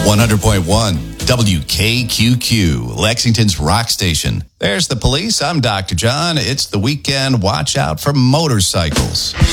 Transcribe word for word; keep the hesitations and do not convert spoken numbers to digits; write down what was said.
one hundred point one W K Q Q, Lexington's rock station. There's the police. I'm Doctor John. It's the weekend. Watch out for motorcycles.